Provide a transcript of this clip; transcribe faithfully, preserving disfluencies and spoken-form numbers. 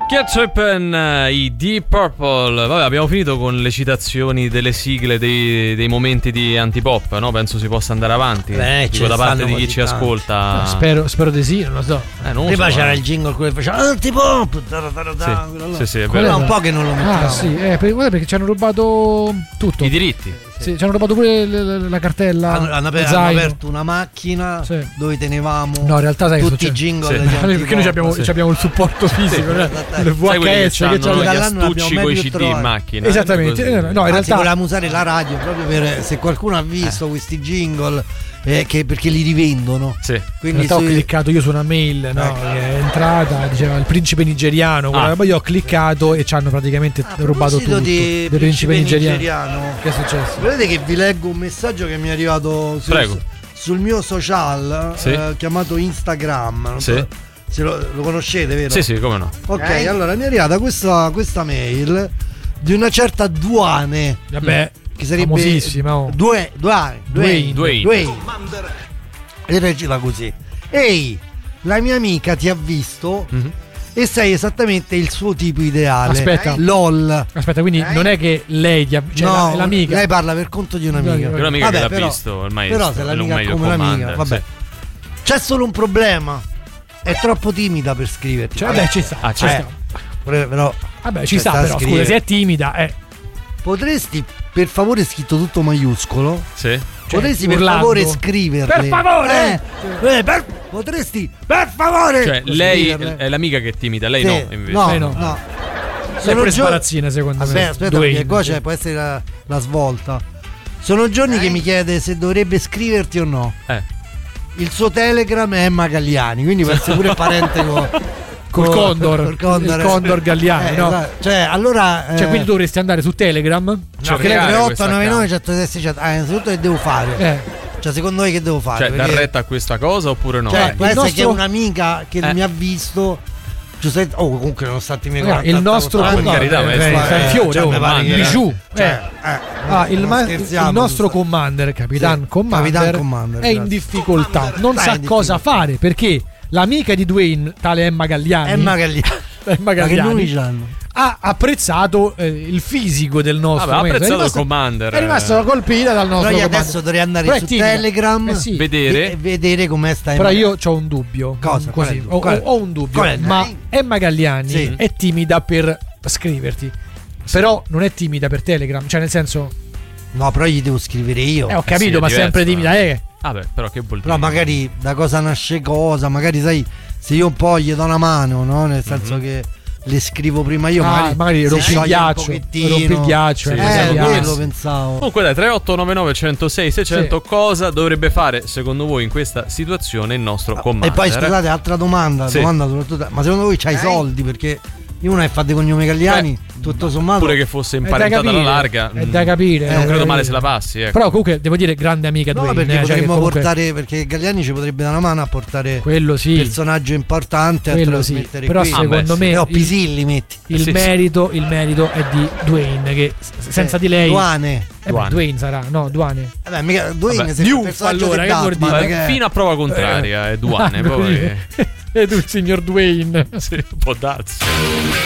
Ketchup and i Deep Purple. Vabbè, abbiamo finito con le citazioni delle sigle dei, dei momenti di antipop, no? Penso si possa andare avanti. Beh, tipo da parte di chi ci ascolta. No, spero, spero di sì, non lo so. Eh, non Prima so, c'era eh. il jingle quello che faceva antipop. Sì, sì, sì, è quello vero. è un po' che non lo mettiamo. Ah, sì, eh, per- guarda perché ci hanno rubato tutto. I diritti. Sì, ci hanno rubato pure l- l- la cartella. Hanno, hanno aper- lo hanno zaino. aperto una macchina Sì. dove tenevamo No, in realtà sai che tutti i succede? jingle Sì. degli antipop. Perché noi abbiamo, Sì. ci abbiamo il supporto fisico, no? il V Sai quelli che H S che c'hanno c'ha- gli dall'anno astucci l'abbiamo con i mai C più D in trovati. macchina. Esattamente. Così. Eh, no, in Anzi, realtà volevamo usare la radio proprio per se qualcuno ha visto questi jingle eh, che, perché li rivendono. Sì. in Quindi realtà ho sui- cliccato io su una mail, no, Ecco. che è entrata, diceva il principe nigeriano, Ah. poi io ho cliccato e ci hanno praticamente A rubato proposito tutto di del principe nigeriano. nigeriano, Che è successo? vedete che vi leggo un messaggio che mi è arrivato sul, Prego. sul mio social Sì. eh, chiamato Instagram. Non Sì. so se lo, lo conoscete, vero? Sì, sì, come no. Ok, allora mi è arrivata questa, questa mail di una certa Duane, Vabbè, che sarebbe famosissima, oh. Due, Duane, Dwayne. Dwayne. Dwayne. E recita così: ehi, la mia amica ti ha visto Mhm. e sei esattamente il suo tipo ideale. Aspetta. LOL. Aspetta, quindi non è che lei ti ha, cioè no, la- è l'amica. lei parla per conto di un'amica. No, È un'amica Vabbè, che l'ha però- visto ormai. Però se non l'amica è meglio come un'amica, Commander, vabbè. sì. C'è solo un problema. È troppo timida per scriverti. Cioè, vabbè, ci sta. Ah, ci certo. sta. Però, però Vabbè, ci Cioè, sta, sta a però. Scusa, scrivere. se è timida, eh. potresti per favore, scritto tutto maiuscolo, Sì. potresti per urlando. favore scriverle. Per favore! Eh, eh, per- potresti per favore. Cioè, lei scriverle. è l'amica che è timida, lei Sì, no, invece. No, Lei no. no. Sei Sono pure gio- sbarazzina, secondo Aspetta, me. aspetta, Dwayne, perché qua sì. c'è, può essere la, la svolta. Sono giorni che mi chiede se dovrebbe scriverti o no. Eh. Il suo Telegram è Emma Galliani, quindi può essere pure parente con Col Condor, col Condor, il Condor Galliani, Eh, no? esatto. Cioè, allora Cioè, eh, quindi dovresti andare su Telegram. Cioè, No, che lei- creare tre otto questa nove nove account. uno zero sei sette. Ah, innanzitutto che devo fare? eh, Cioè, secondo voi che devo fare? Cioè, dar Perché- retta a questa cosa oppure no? Cioè, Eh. può il essere nostro- che un'amica che Eh. mi ha visto. Giuseppe, oh, comunque non stati miei Ragazzi, il nostro per carità, ma è eh, sta- è un fiore, cioè, oh, mi pare che- bijou. cioè, eh. eh, Ah, il, non ma- scherziamo, il nostro giusto? commander, Capitan Sì, Commander, Capitan Commander, è in grazie. difficoltà, non Dai, sa in cosa difficoltà. fare perché l'amica di Dwayne, tale Emma Galliani, Emma Galliani. Emma Ma che Galliani nomi c'hanno? ha apprezzato eh, il fisico del nostro Vabbè, ha commander. apprezzato è rimasta, il Commander. è rimasta colpita dal nostro Però io commander. adesso dovrei andare Però è su timida. Telegram Eh sì. Vedere. e vedere com'è sta Emma. Però io ho un dubbio. Cosa? Qual è Così, il ho, dubbio? Qual è? ho- ho un dubbio. Qual è? Ma Emma Galliani Sì. è timida per scriverti. Però non è timida per Telegram. Cioè, nel senso, No, però gli devo scrivere io. eh, ho sì, capito, è ma sempre diverso, timida. Eh. Vabbè, però che vuol dire? Però magari da cosa nasce cosa, magari sai, se io un po' gli do una mano, no? Nel senso Mhm. che le scrivo prima io, Ah, magari, magari si rompi il scioglie un ghiaccio, pochettino. rompi il ghiaccio, Sì, eh, Eh, esatto. magari- quello Sì. pensavo. Comunque dai, tre otto nove nove uno zero sei sei zero zero, Sì. cosa dovrebbe fare secondo voi in questa situazione il nostro Commander? E poi scusate, altra domanda, Sì. domanda soprattutto, ma secondo voi c'hai i soldi? Perché io uno è fa dei cognomi Galliani, tutto sommato. Pure che fosse È da imparentata alla capire, larga, è mm, da capire. non eh, credo male eh. se la passi, ecco. Però comunque devo dire grande amica No, Dwayne, perché eh, cioè che potremmo comunque- portare, perché Galliani ci potrebbe dare una mano a portare quello sì, personaggio importante a quello sì. trasmettere Però qui. Ah, secondo beh, me E ho il, Pisilli metti. il Sì, sì. merito, il merito è di Dwayne, che s- senza Eh, di lei Duane. Eh beh, Duane. Dwayne sarà, no, Duane. Vabbè, mica Dwayne Vabbè, sei Diouf, il personaggio allora, di che vuol Batman, dire? che- Fino a prova contraria, è Duane, Ah, poi E tu il signor Dwayne. sì, può darsi.